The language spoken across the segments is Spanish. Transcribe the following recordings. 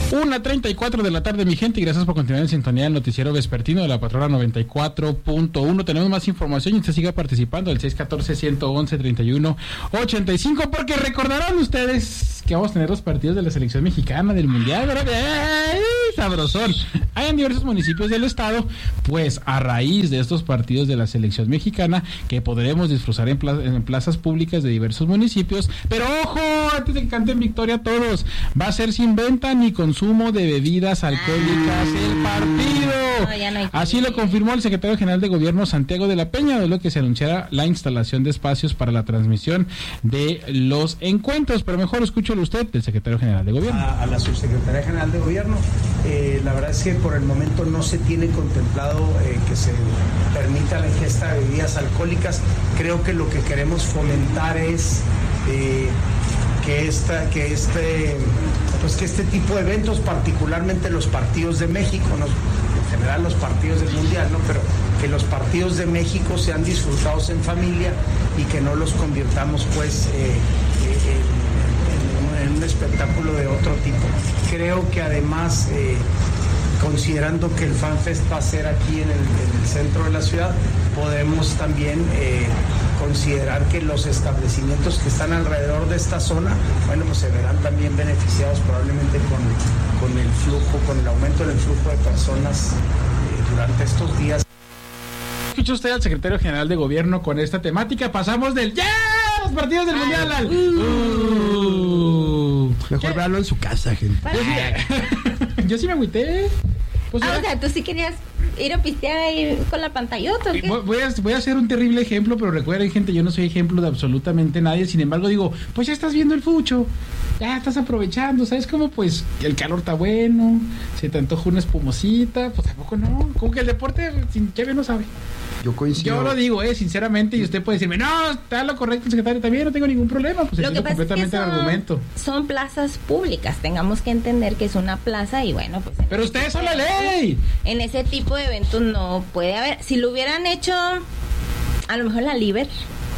1:34 de la tarde, mi gente, y gracias por continuar en sintonía del noticiero vespertino de la Patrona 94.1. Tenemos más información y usted siga participando del 614-111-3185, porque recordarán ustedes que vamos a tener los partidos de la selección mexicana del Mundial, ¿verdad? ¡Ay, sabrosón! Hay en diversos municipios del estado, pues a raíz de estos partidos de la selección mexicana, que podremos disfrutar en plazas públicas de diversos municipios, pero ojo, antes de que canten victoria todos, va a ser sin venta ni consumo de bebidas alcohólicas el partido. No, así lo confirmó el secretario general de Gobierno, Santiago de la Peña, de lo que se anunciará la instalación de espacios para la transmisión de los encuentros. Pero mejor escúchalo usted, del secretario general de Gobierno. A la subsecretaria general de Gobierno, la verdad es que por el momento no se tiene contemplado que se permita la ingesta de bebidas alcohólicas. Creo que lo que queremos fomentar es que este tipo de eventos, particularmente los partidos de México, en general los partidos del Mundial, ¿no? Pero que los partidos de México sean disfrutados en familia y que no los convirtamos pues en un espectáculo de otro tipo. Creo que además, considerando que el FanFest va a ser aquí en el centro de la ciudad, podemos también considerar que los establecimientos que están alrededor de esta zona, bueno, pues se verán también beneficiados probablemente con el flujo, con el aumento del flujo de personas durante estos días. Escucha usted al secretario general de Gobierno con esta temática. Pasamos del los partidos del Mundial al mejor verlo en su casa, gente. Yo sí me agüité. Pues o sea, tú sí querías ir a pistear ahí con la pantallota, ¿o qué? Voy a hacer un terrible ejemplo, pero recuerden, gente, yo no soy ejemplo de absolutamente nadie. Sin embargo, digo, pues ya estás viendo el fucho, ya estás aprovechando, ¿sabes cómo? Pues el calor está bueno, se te antoja una espumosita, pues tampoco no. Como que el deporte sin cheve no sabe. Yo coincido. Yo lo digo, sinceramente, y usted puede decirme, no, está lo correcto, secretario, también no tengo ningún problema, pues lo que pasa completamente es que el argumento. Son plazas públicas, tengamos que entender que es una plaza y bueno, pues... Pero ustedes son la ley. En ese tipo de eventos no puede haber, si lo hubieran hecho, a lo mejor la Liber,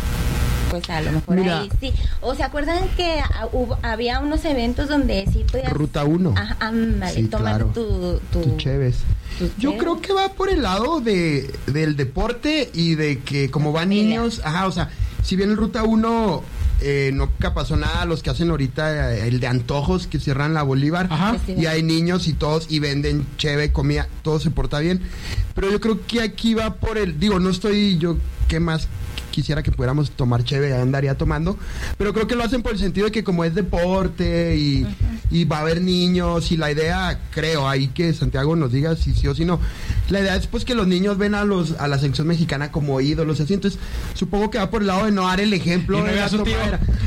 pues a lo mejor mira, ahí sí. O se acuerdan que había unos eventos donde sí podías... Ruta 1. Ajá, ándale, sí, tomar claro. tu cheves. Yo creo que va por el lado del deporte y de que como van niños, o sea, si bien en Ruta 1 nunca pasó nada, los que hacen ahorita el de antojos que cierran la Bolívar, y hay niños y todos y venden cheve, comida, todo se porta bien, pero yo creo que aquí va por no estoy yo, ¿qué más quisiera que pudiéramos tomar cheve? Ya andaría tomando, pero creo que lo hacen por el sentido de que como es deporte y va a haber niños, y la idea, creo, ahí que Santiago nos diga si sí o si no, la idea es pues que los niños ven a la selección mexicana como ídolos, así, entonces supongo que va por el lado de no dar el ejemplo de su tío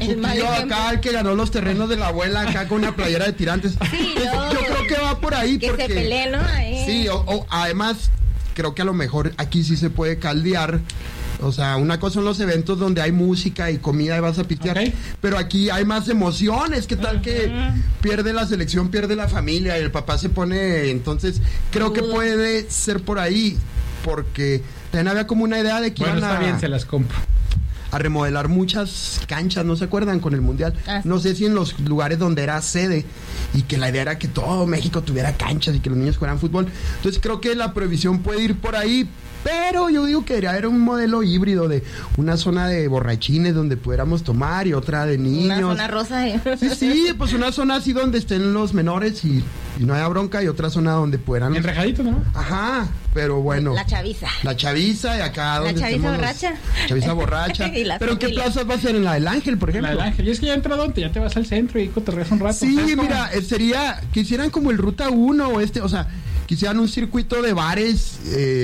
acá, el que ganó los terrenos de la abuela acá con una playera de Tirantes. Sí, yo creo que va por ahí, que porque se pelee, ¿no? Sí, o además creo que a lo mejor aquí sí se puede caldear. O sea, una cosa son los eventos donde hay música y comida y vas a pistear, pero aquí hay más emociones. ¿Qué tal que pierde la selección, pierde la familia y el papá se pone? Entonces, creo que puede ser por ahí, porque también había como una idea de que iban está bien, se las compro. A remodelar muchas canchas, ¿no se acuerdan? Con el Mundial. No sé si en los lugares donde era sede, y que la idea era que todo México tuviera canchas y que los niños jugaran fútbol. Entonces creo que la prohibición puede ir por ahí, pero yo digo que debería haber un modelo híbrido de una zona de borrachines donde pudiéramos tomar y otra de niños. Una zona rosa. Sí, pues una zona así donde estén los menores y no haya bronca, y otra zona donde puedan... Enrejadito, ¿no? Ajá, pero bueno. La chaviza. La chaviza, y acá donde la chaviza borracha. Chaviza borracha. ¿Pero qué plaza va a ser? ¿En la del Ángel, por ejemplo? La del Ángel. Y es que ya entra donde ya te vas al centro y cotorreas un rato. Sí, mira, sería que hicieran como el Ruta 1 o sea, quisieran un circuito de bares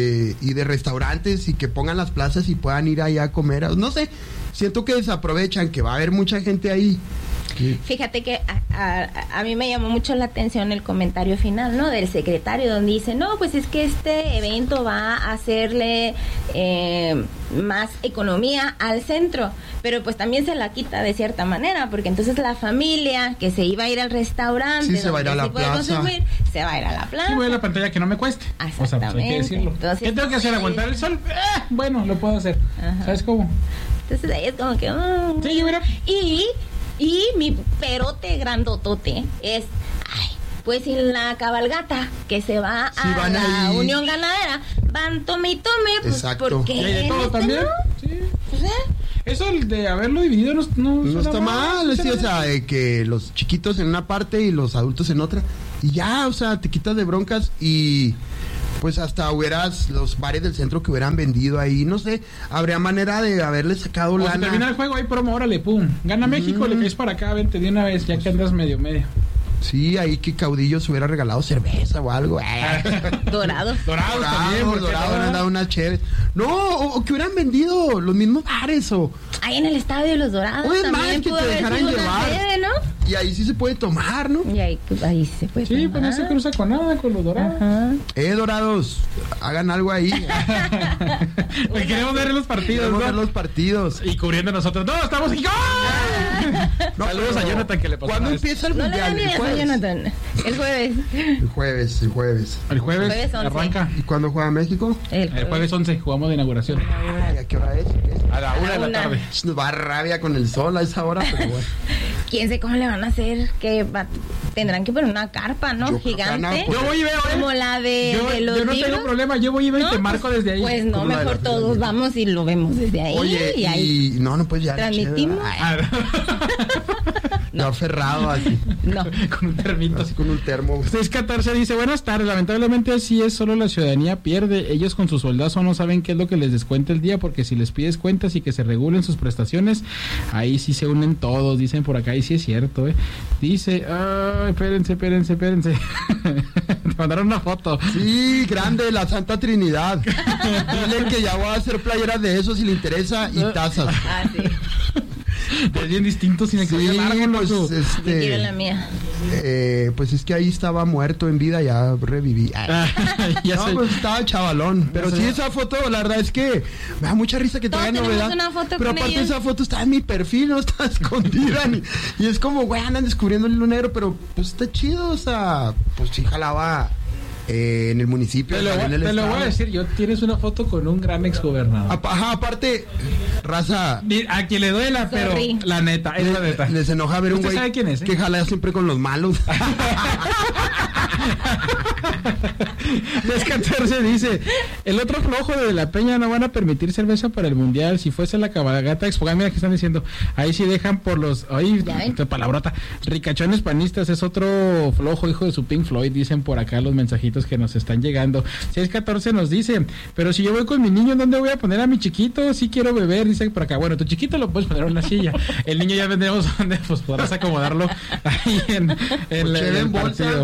y de restaurantes, y que pongan las plazas y puedan ir allá a comer. No sé, siento que desaprovechan, que va a haber mucha gente ahí. Fíjate que a mí me llamó mucho la atención el comentario final, ¿no? Del secretario, donde dice, no, pues es que este evento va a hacerle más economía al centro, pero pues también se la quita de cierta manera, porque entonces la familia que se iba a ir al restaurante, se va a ir a la plaza, se va a ir a la plaza. Y voy a la pantalla que no me cueste. Exactamente. O sea, pues hay que decirlo. Entonces, ¿qué tengo que hacer? ¿Aguantar el sol? Bueno, lo puedo hacer. ¿Sabes cómo? Entonces ahí es como que... Sí, mira. Y mi perote grandotote es... pues en la cabalgata que se va Sí, a van la ahí. Unión Ganadera, van tome y tome, pues Exacto. ¿por qué? ¿Y hay de todo también? No? Sí. Pues, Eso de haberlo dividido no No está mal, ¿sí? sí, o sea, de que los chiquitos en una parte y los adultos en otra. Y ya, o sea, te quitas de broncas y pues hasta hubieras los bares del centro que hubieran vendido ahí, no sé, habría manera de haberle sacado O si lana. termina el juego, ahí promo, órale, pum. Gana México, le caes para acá, vente de una vez, ya que andas medio. Sí, ahí que Caudillo se hubiera regalado cerveza o algo. Dorados. Dorados también, ¿por qué Dorado, no? hubieran dado una chévere. No, o que hubieran vendido los mismos bares o... Ahí en el estadio de los Dorados Oye, también más que pudo te haber dejaran sido una llevar. sede, ¿no? Y ahí sí se puede tomar, ¿no? Y ahí se puede Sí, pues no tomar. se cruza con nada, con los Dorados. Ajá. Dorados, hagan algo ahí. Pues queremos ver los partidos, Queremos ¿no? ver los partidos. Y cubriendo nosotros. ¡No, estamos aquí! ¡Gol! No, Saludos a pero Jonathan que le pasó ¿Cuándo una vez. empieza el No le mundial? dan ideas a Jonathan. El jueves. El jueves. El jueves Jueves 11. arranca. ¿Y cuándo juega México? El jueves 11 jugamos de inauguración. Ay, ¿a qué hora es? ¿Qué es? A la 1 de la una. tarde. Nos va a rabia con el sol a esa hora, pero bueno. ¿Quién sabe cómo le van a hacer? Tendrán que poner una carpa, ¿no? Yo creo que van a Gigante. poner- Yo voy y veo, Como la de los yo no libros. tengo problema, yo voy y veo y No, te marco pues, desde ahí. Pues no, Como la de mejor la todos pirámide. vamos y lo vemos desde ahí. Oye, y ahí y no, pues ya. transmitimos. Ay, no aferrado así, No. Con un termito. así con un termo. 614 dice, buenas tardes, lamentablemente así es, solo la ciudadanía pierde, ellos con sus soldados no saben qué es lo que les descuenta el día, porque si les pides cuentas y que se regulen sus prestaciones, ahí sí se unen todos, dicen por acá, y sí es cierto, dice, espérense, te mandaron una foto. Sí, grande, la Santa Trinidad. Dile que ya voy a hacer playeras de eso si le interesa y tazas. Ah, sí. Es bien distinto sin el Sí, cabello largo, pues, loco. Yo quiero la mía. pues es que ahí estaba muerto en vida, ya reviví. Ay. Ya No, sé. pues estaba chavalón. Pero sé. sí, esa foto, la verdad es que me da mucha risa que Todos traigan tenemos novedad. una foto Pero con aparte, ellos. esa foto está en mi perfil, no está escondida. Y es como, güey, andan descubriendo el hilo negro, pero pues está chido, o sea, pues sí jalaba en el municipio. Te lo en el voy a estado. decir, yo tienes una foto con un gran exgobernador. Ajá, aparte, raza. A quien le duela, pero Sorry. la neta, es la neta. Les enoja ver un ¿Usted güey sabe quién es, que jala siempre con los malos. 1014 dice, el otro flojo de la Peña no van a permitir cerveza para el mundial. Si fuese la cabalgata Expo, mira que están diciendo, ahí sí dejan por los, ay, ¿Ya ven? qué palabrota, ricachones panistas, es otro flojo hijo de su Pink Floyd, dicen por acá los mensajitos que nos están llegando. 614 nos dice, pero si yo voy con mi niño, ¿dónde voy a poner a mi chiquito? Sí quiero beber, dice por acá. Bueno, tu chiquito lo puedes poner en una silla, el niño ya vendremos donde pues podrás acomodarlo ahí en cheve en bolsa. partido.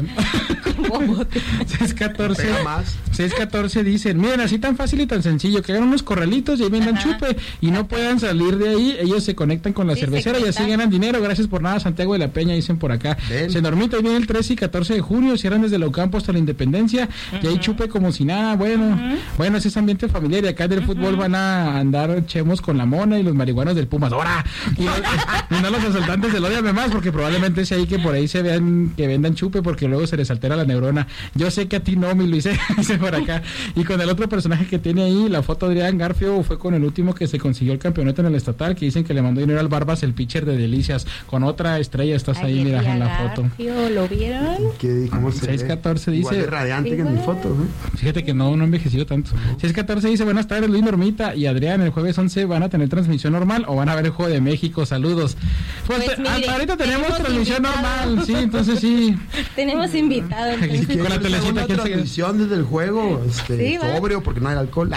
614 Pega más. 614 dicen, miren, así tan fácil y tan sencillo, que hagan unos corralitos y ahí vendan Ajá. chupe y no puedan salir de ahí, ellos se conectan con la Sí, cervecera se y así conectan. ganan dinero. Gracias por nada, Santiago de la Peña, dicen por acá. Ven. Se normita, ahí viene el 13 y 14 de junio, cierran desde la Ocampo hasta la Independencia y ahí chupe como si nada. Bueno, ese es ambiente familiar y acá del fútbol van a andar chemos con la mona y los marihuanos del Pumas. ¡Ahora! Y no los asaltantes del Ódiame Más, porque probablemente es ahí que por ahí se vean que vendan chupe porque luego se les altera la neurona. Yo sé que a ti no, mi Luis, dice por acá. Y con el otro personaje que tiene ahí, la foto de Adrián Garfio fue con el último que se consiguió el campeonato en el estatal, que dicen que le mandó dinero al Barbas, el pitcher de Delicias. Con otra estrella estás ahí, mira, en la foto. ¿Lo vieron? ¿Cómo se 614 ve? Igual dice- de radiante que en mi foto, ¿eh? Fíjate que no ha envejecido tanto. 614 dice, buenas tardes, Luis Normita y Adrián, el jueves 11 van a tener transmisión normal o van a ver el Juego de México. Saludos. Pues mire, hasta ahorita tenemos tenemos transmisión invitado. normal, sí, entonces sí. Tenemos invitado. entonces. Con la ¿Quieres telecita, una ¿quién se- transmisión desde el juego? Sí, va. Sobrio, porque no hay alcohol.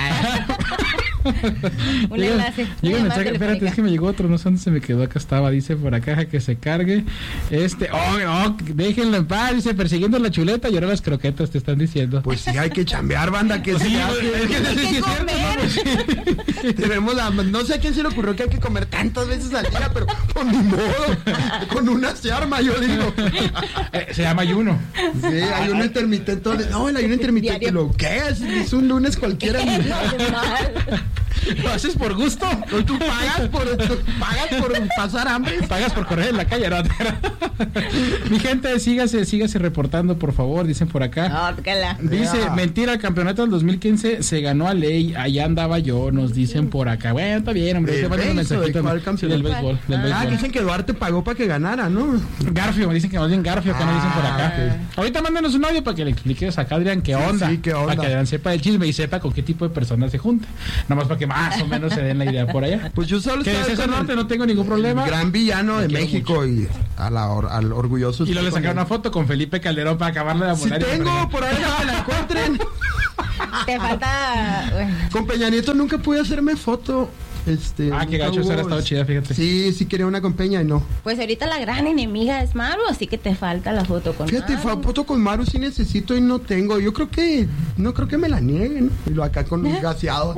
Un enlace. Llega una un mensaje, llamada espérate, telefónica. es que me llegó otro, no sé dónde se me quedó, acá estaba, dice por acá, deja que se cargue. Déjenlo en paz, dice, persiguiendo la chuleta y ahora las croquetas, te están diciendo. Pues sí, hay que chambear, banda, que Pues sí, se es que hace. sí, sí, es cierto, ¿no? Pues sí. Tenemos no sé a quién se le ocurrió que hay que comer tantas veces al día, pero con ni modo, con una se arma, yo digo. Se llama ayuno. Sí, hay un intermitente. No, el ayuno intermitente, Diario. ¿lo qué es? Es un lunes cualquiera. Mal. ¿Lo haces por gusto? ¿Tú pagas por pasar hambre? Pagas por correr en la calle, ¿no? Mi gente, sígase reportando, por favor, dicen por acá. No, tócala. Dice, mentira, el campeonato del 2015 se ganó a ley, allá andaba yo, nos dicen por acá. Bueno, está bien, hombre. ¿Del béisbol? ¿Cuál campeonato? Sí, del béisbol. Dicen que Duarte pagó para que ganara, ¿no? Garfio, me dicen que más bien Garfio, acá me dicen por acá. Okay. Ahorita mándanos un audio para que le expliques acá, Adrián, qué onda. Sí, qué onda. Para que Adrián sepa el chisme y sepa con qué tipo de personas se junta. Nada más para que más o menos se den la idea por allá. Pues yo solo que de César Norte no tengo ningún problema. Gran villano de México mucho. Y al orgulloso. Y luego le sacaron una foto con Felipe Calderón para acabarle la molar. Si tengo, por ahí la encuentren. Te falta... Bueno. Con Peña Nieto nunca pude hacerme foto. Qué gacho, esa ha estado chida, fíjate. Sí quería una con Peña y no. Pues ahorita la gran enemiga es Maru, así que te falta la foto con Maru. Fíjate, foto con Maru sí necesito y no tengo. Yo creo que no creo que me la nieguen. Y lo acá con un gaseado.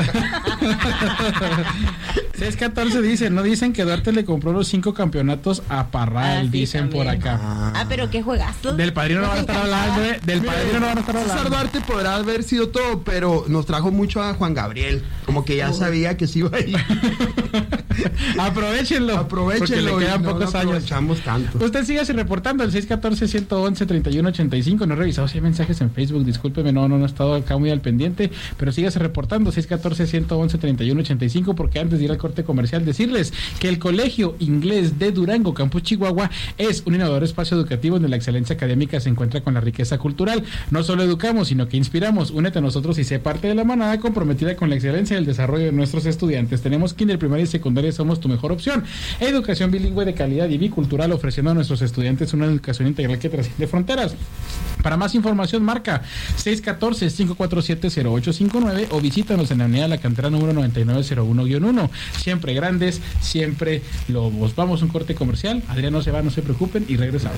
614 dice, no dicen que Duarte le compró los 5 campeonatos a Parral, sí, dicen también. Por acá. Pero qué juegazo. Del Padrino no van a estar hablando, Del Padrino no van a estar hablando. César Duarte podrá haber sido todo, pero nos trajo mucho a Juan Gabriel. Como que ya sabía que sí iba a ir. Aprovechenlo. Porque le quedan pocos años. Tanto. Usted sígase reportando el 614-111-3185. No he revisado si hay mensajes en Facebook. Discúlpeme, no he estado acá muy al pendiente. Pero sígase reportando 614-111-3185. Porque antes de ir al corte comercial, decirles que el Colegio Inglés de Durango, Campus Chihuahua, es un innovador espacio educativo donde la excelencia académica se encuentra con la riqueza cultural. No solo educamos, sino que inspiramos. Únete a nosotros y sé parte de la manada comprometida con la excelencia y el desarrollo de nuestros estudiantes. Tenemos kinder, primaria y secundaria, somos tu mejor opción. Educación bilingüe de calidad y bicultural, ofreciendo a nuestros estudiantes una educación integral que trasciende fronteras. Para más información, marca 614-547-0859 o visítanos en la avenida La Cantera número 9901-1. Siempre grandes, siempre lobos. Vamos a un corte comercial. Adrián no se va, no se preocupen y regresamos.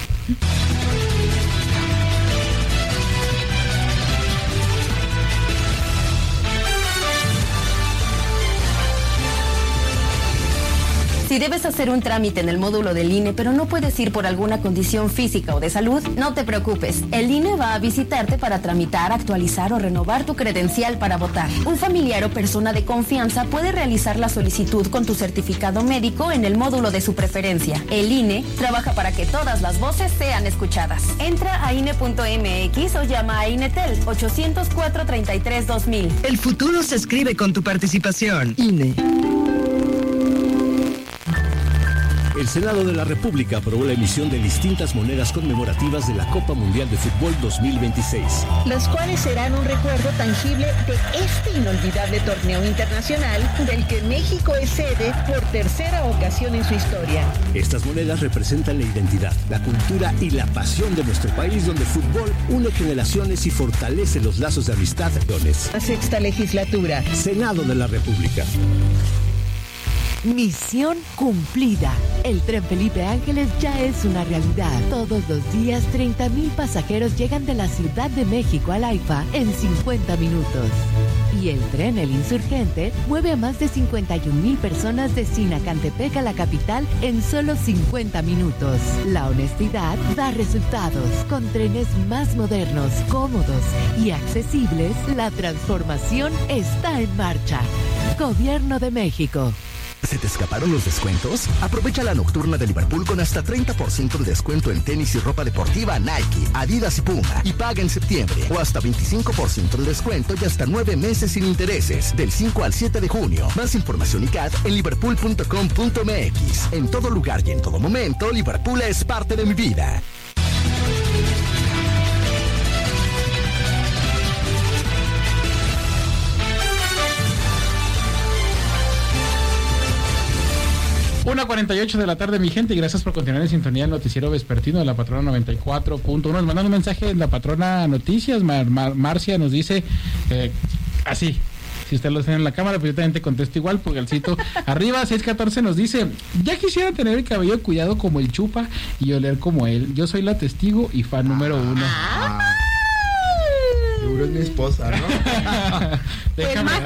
Si debes hacer un trámite en el módulo del INE, pero no puedes ir por alguna condición física o de salud, no te preocupes. El INE va a visitarte para tramitar, actualizar o renovar tu credencial para votar. Un familiar o persona de confianza puede realizar la solicitud con tu certificado médico en el módulo de su preferencia. El INE trabaja para que todas las voces sean escuchadas. Entra a INE.mx o llama a INETEL 804-33-2000. El futuro se escribe con tu participación. INE. El Senado de la República aprobó la emisión de distintas monedas conmemorativas de la Copa Mundial de Fútbol 2026. Las cuales serán un recuerdo tangible de este inolvidable torneo internacional del que México es sede por tercera ocasión en su historia. Estas monedas representan la identidad, la cultura y la pasión de nuestro país, donde el fútbol une generaciones y fortalece los lazos de amistad. La sexta legislatura. Senado de la República. Misión cumplida. El tren Felipe Ángeles ya es una realidad. Todos los días 30,000 pasajeros llegan de la Ciudad de México al AIFA en 50 minutos. Y el tren El Insurgente mueve a más de 51,000 personas de Sinacantepec a la capital en solo 50 minutos. La honestidad da resultados. Con trenes más modernos, cómodos y accesibles, la transformación está en marcha. Gobierno de México. ¿Se te escaparon los descuentos? Aprovecha la nocturna de Liverpool con hasta 30% de descuento en tenis y ropa deportiva Nike, Adidas y Puma. Y paga en septiembre. O hasta 25% de descuento y hasta 9 meses sin intereses. Del 5 al 7 de junio. Más información y CAD en liverpool.com.mx. En todo lugar y en todo momento, Liverpool es parte de mi vida. Una 48 de la tarde, mi gente, y gracias por continuar en sintonía del noticiero vespertino de la Patrona 94.1. Nos mandan un mensaje en la Patrona Noticias. Marcia nos dice así. Si usted lo tiene en la cámara, pues yo también te contesto igual, porque el cito arriba, 614 nos dice: ya quisiera tener el cabello cuidado como el Chupa y oler como él. Yo soy la testigo y fan número 1. Seguro es mi esposa, ¿no? Déjame, más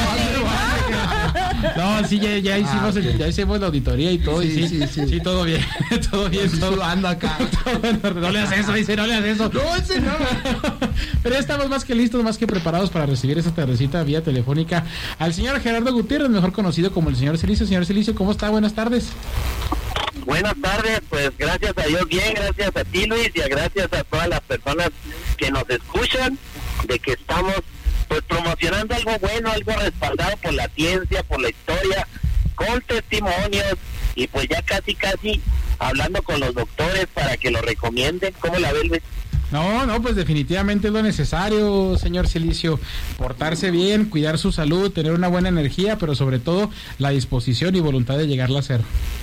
te vale. No, sí, ya hicimos ya hicimos la auditoría y todo. Sí, y sí, todo bien. Todo bien. Estoy Todo sudando acá. No le hagas eso, dice, no le hagas eso. No, ese no. Pero ya estamos más que listos, más que preparados para recibir esa tardecita vía telefónica al señor Gerardo Gutiérrez, mejor conocido como el señor Cilicio. Señor Cilicio, ¿cómo está? Buenas tardes. Buenas tardes, pues gracias a Dios bien, gracias a ti Luis y gracias a todas las personas que nos escuchan, de que estamos pues promocionando algo bueno, algo respaldado por la ciencia, por la historia, con testimonios y pues ya casi hablando con los doctores para que lo recomienden. ¿Cómo la ves, Luis? No, pues definitivamente es lo necesario, señor Cilicio, portarse bien, cuidar su salud, tener una buena energía, pero sobre todo la disposición y voluntad de llegarla a hacer.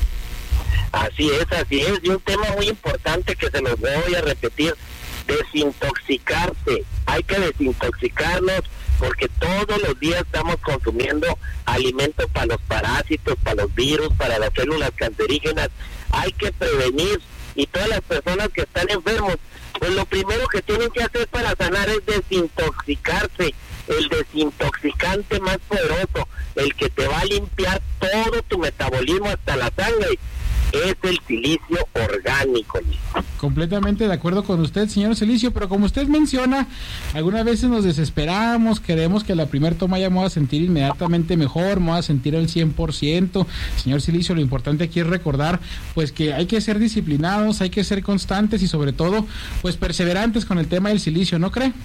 Así es, y un tema muy importante que se los voy a repetir, desintoxicarse. Hay que desintoxicarnos porque todos los días estamos consumiendo alimentos para los parásitos, para los virus, para las células cancerígenas. Hay que prevenir, y todas las personas que están enfermos, pues lo primero que tienen que hacer para sanar es desintoxicarse. El desintoxicante más poderoso, el que te va a limpiar todo tu metabolismo hasta la sangre, es el silicio orgánico. Completamente de acuerdo con usted, señor Cilicio, pero como usted menciona, algunas veces nos desesperamos, queremos que la primera toma ya me voy a sentir inmediatamente mejor, me voy a sentir al 100%. Señor Cilicio, lo importante aquí es recordar pues que hay que ser disciplinados, hay que ser constantes y sobre todo pues perseverantes con el tema del silicio, ¿no cree?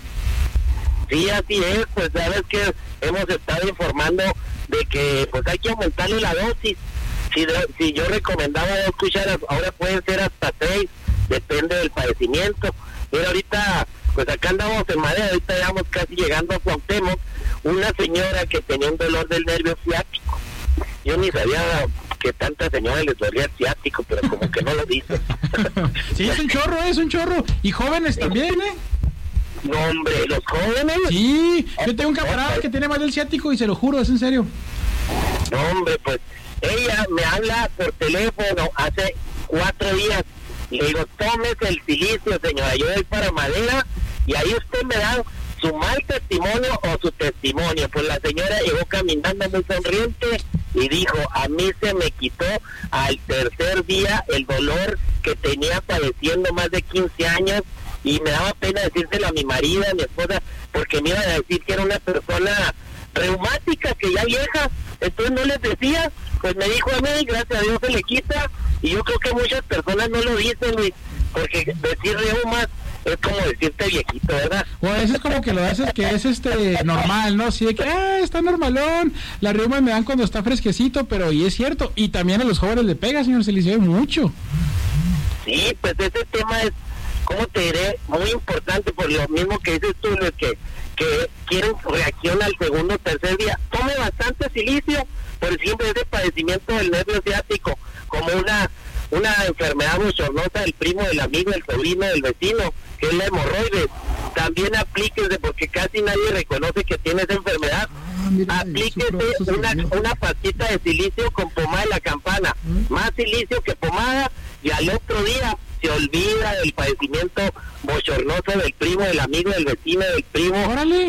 Sí, así es, pues sabes que hemos estado informando de que pues hay que aumentarle la dosis. Si yo recomendaba 2 cucharas, ahora pueden ser hasta 6, depende del padecimiento. Pero ahorita, pues acá andamos en Madera, ahorita ya vamos casi llegando a Cuauhtémoc, una señora que tenía un dolor del nervio ciático. Yo ni sabía que tanta señora les dolía el ciático, pero como que no lo dice. Sí, es un chorro. Y jóvenes también, ¿eh? No, hombre, ¿los jóvenes? Sí, yo tengo un camarada que tiene mal del ciático y se lo juro, es en serio. No, hombre, pues ella me habla por teléfono hace 4 días y le digo, tómese el silicio, señora, yo voy para Madera y ahí usted me da su mal testimonio o su testimonio. Pues la señora llegó caminando muy sonriente y dijo, a mí se me quitó al 3er día el dolor que tenía padeciendo más de 15 años y me daba pena decírselo a mi marido, a mi esposa, porque me iban a decir que era una persona reumática, que ya vieja, entonces no les decía. Pues me dijo a mí, gracias a Dios se le quita, y yo creo que muchas personas no lo dicen, Luis, porque decir reumas es como decirte viejito, ¿verdad? O eso es como que lo haces que es normal, ¿no? Sí, de que, está normalón, la reuma me dan cuando está fresquecito, pero y es cierto, y también a los jóvenes le pega, señor Cilicio, mucho. Sí, pues ese tema es, ¿cómo te diré? Muy importante, por lo mismo que dices tú, Luis, que quieren reacción al 2º o 3er día. Tome bastante silicio, por ejemplo, ese padecimiento del nervio ciático, como una enfermedad bochornosa del primo, del amigo, del sobrino, del vecino, que es la hemorroides. También aplíquese, porque casi nadie reconoce que tiene esa enfermedad. Aplíquese una pastita de silicio con pomada de la campana, más silicio que pomada, y al otro día se olvida del padecimiento bochornoso del primo, del amigo, del vecino, del primo. ¡Órale!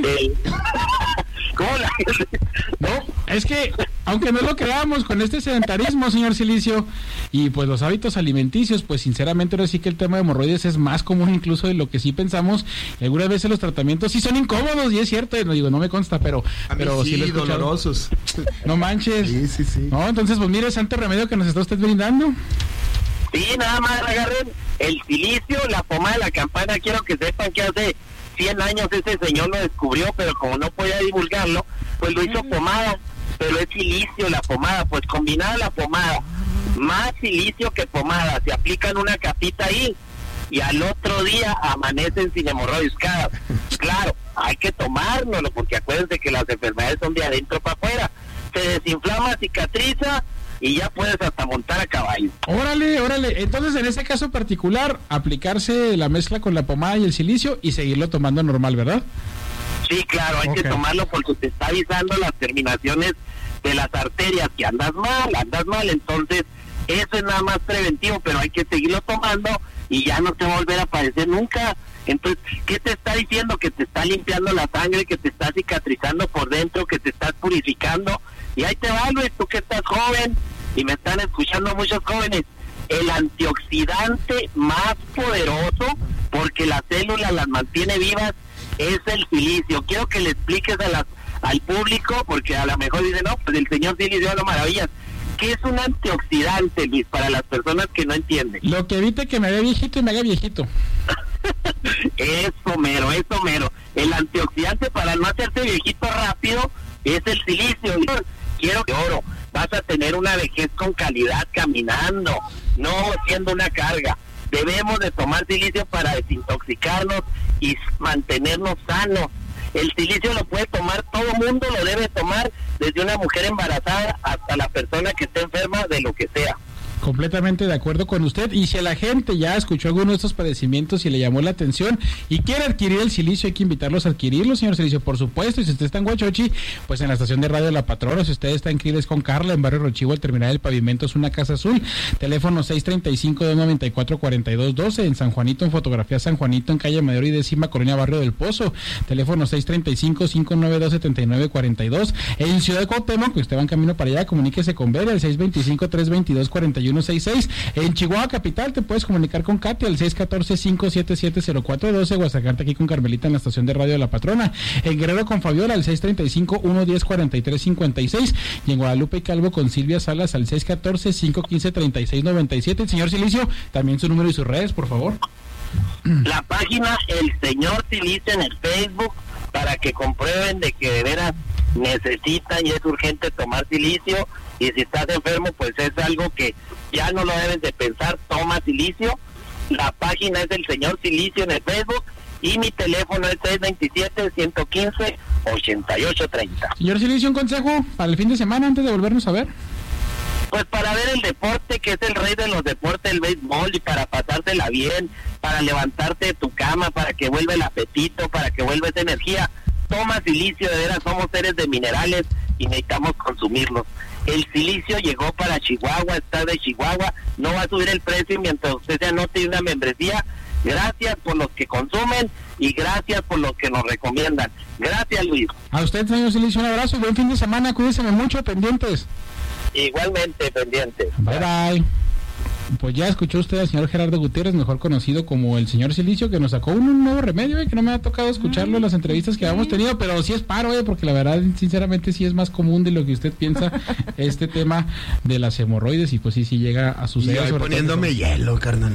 ¿Cómo la gente? No, es que, aunque no lo creamos, con este sedentarismo, señor Cilicio, y pues los hábitos alimenticios, pues sinceramente ahora sí que el tema de hemorroides es más común incluso de lo que sí pensamos, y algunas veces los tratamientos sí son incómodos, y es cierto, no me consta, pero sí lo he escuchado. Dolorosos. No manches. Sí. No, entonces pues mire, santo remedio que nos está usted brindando. Sí, nada más agarren el silicio, la pomada de la campana. Quiero que sepan que hace 100 años ese señor lo descubrió, pero como no podía divulgarlo, pues lo hizo pomada, pero es silicio la pomada. Pues combinada la pomada, más silicio que pomada, se aplican una capita ahí y al otro día amanecen sin hemorroides. Claro, hay que tomárnoslo, porque acuérdense que las enfermedades son de adentro para afuera. Se desinflama, cicatriza y ya puedes hasta montar a caballo. Órale. Entonces, en ese caso particular, aplicarse la mezcla con la pomada y el silicio y seguirlo tomando normal, ¿verdad? Sí, claro, hay que tomarlo porque te está avisando las terminaciones de las arterias que andas mal, entonces eso es nada más preventivo, pero hay que seguirlo tomando y ya no te va a volver a aparecer nunca. Entonces, ¿qué te está diciendo? Que te está limpiando la sangre, que te está cicatrizando por dentro, que te estás purificando. Y ahí te va, Luis, tú que estás joven, y me están escuchando muchos jóvenes, el antioxidante más poderoso, porque las células las mantiene vivas, es el silicio. Quiero que le expliques al público, porque a lo mejor dicen, no, pues el señor silicio habla maravillas. ¿Qué es un antioxidante, Luis, para las personas que no entienden? Lo que evite que me vea viejito y me haga viejito. Eso mero. El antioxidante para no hacerte viejito rápido es el silicio. Quiero que oro, vas a tener una vejez con calidad caminando, no siendo una carga. Debemos de tomar silicio para desintoxicarnos y mantenernos sanos. El silicio lo puede tomar todo mundo, lo debe tomar, desde una mujer embarazada hasta la persona que esté enferma de lo que sea. Completamente de acuerdo con usted. Y si la gente ya escuchó alguno de estos padecimientos y le llamó la atención y quiere adquirir el silicio, hay que invitarlos a adquirirlo, señor Silicio, por supuesto. Y si usted está en Huachochi, pues en la estación de radio La Patrona. Si usted está en Criles con Carla, en Barrio Rochivo, al terminar el pavimento es una casa azul. Teléfono 635-294-4212. En San Juanito, en Fotografía San Juanito, en calle Madero y Décima, Colonia Barrio del Pozo. Teléfono 635-592-7942. En Ciudad de Cuauhtémoc, que usted va en camino para allá, comuníquese con Vera al 625-322-4166. En Chihuahua Capital te puedes comunicar con Katy al 614-577-0412 o acercarte aquí con Carmelita en la estación de radio La Patrona. En Guerrero con Fabiola al 635-110-4356 y en Guadalupe y Calvo con Silvia Salas al 614-515-3697. El señor Silicio, también su número y sus redes, por favor. La página El Señor Silicio en el Facebook, para que comprueben de que de veras necesitan y es urgente tomar silicio. Y si estás enfermo, pues es algo que ya no lo debes de pensar, toma silicio. La página es El Señor Silicio en el Facebook y mi teléfono es 627-115-8830. Señor Silicio, un consejo para el fin de semana antes de volvernos a ver. Pues para ver el deporte, que es el rey de los deportes, el béisbol, y para pasársela bien, para levantarte de tu cama, para que vuelva el apetito, para que vuelva esa energía. Toma silicio, de veras somos seres de minerales y necesitamos consumirlos. El silicio llegó para Chihuahua, está de Chihuahua, no va a subir el precio mientras usted se anote una membresía. Gracias por los que consumen y gracias por los que nos recomiendan. Gracias, Luis. A usted, señor Silicio, un abrazo y buen fin de semana, cuídense mucho, pendientes. Igualmente, pendientes. Bye, bye. Pues ya escuchó usted al señor Gerardo Gutiérrez, mejor conocido como el señor Silicio, que nos sacó un nuevo remedio, que no me ha tocado escucharlo en las entrevistas que habíamos tenido, pero sí es paro, porque la verdad, sinceramente, sí es más común de lo que usted piensa este tema de las hemorroides, y pues sí llega a suceder. Y hoy poniéndome hielo, carnal.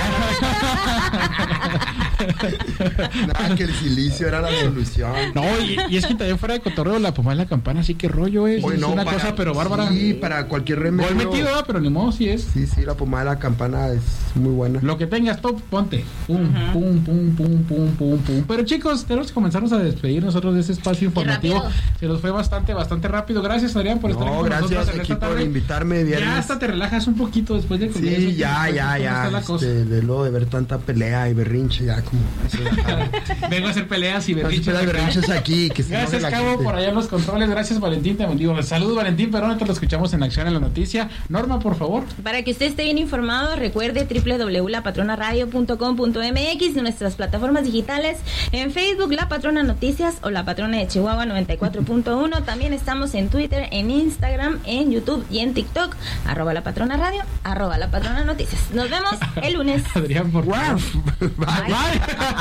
Nada, que el silicio era la solución. No, y es que también fuera de cotorreo, la pomada de la campana, sí que rollo es. Oye, es no, una cosa, pero bárbara. Sí, para cualquier remedio. Gol metido, pero ni modo, sí es. Sí, la pomada de la campana es muy buena. Lo que tengas, top, ponte. Pum, pum, pum, pum, pum, pum, pum. Pero chicos, tenemos que comenzarnos a despedir nosotros de este espacio informativo. Se nos fue bastante rápido. Gracias, Adrián, por estar aquí con nosotros. Gracias, equipo, por invitarme. Viernes. Ya hasta te relajas un poquito después de comer. Sí, ya. De luego de ver tanta pelea y berrinche, ya como... Vengo a hacer peleas y berrinches aquí. Que gracias, Cabo, por allá en los controles. Gracias, Valentín. Saludos, Valentín, pero ahorita lo escuchamos en acción en la noticia. Norma, por favor. Para que usted esté bien informado, recuerde www.lapatronaradio.com.mx, nuestras plataformas digitales en Facebook, La Patrona Noticias o La Patrona de Chihuahua 94.1. También estamos en Twitter, en Instagram, en YouTube y en TikTok, @La Patrona Radio, @La Patrona Noticias. Nos vemos el lunes. Adrián, por favor. Bye.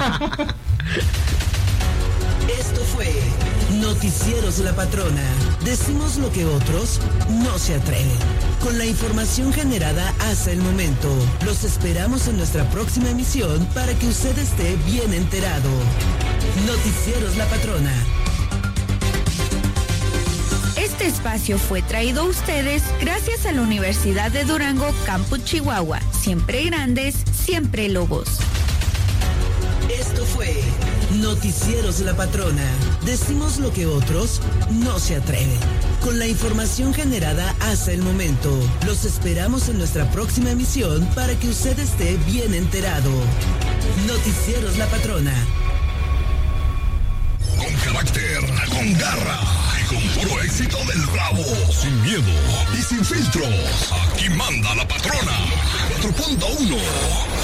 Esto fue Noticieros La Patrona. Decimos lo que otros no se atreven. Con la información generada hasta el momento, los esperamos en nuestra próxima emisión para que usted esté bien enterado. Noticieros La Patrona. Este espacio fue traído a ustedes gracias a la Universidad de Durango, Campus Chihuahua. Siempre grandes, siempre lobos. Esto fue Noticieros La Patrona. Decimos lo que otros no se atreven. Con la información generada hasta el momento, los esperamos en nuestra próxima emisión para que usted esté bien enterado. Noticieros La Patrona. Con carácter, con garra y con puro éxito del Bravo. Sin miedo y sin filtros. Aquí manda La Patrona. 4.1.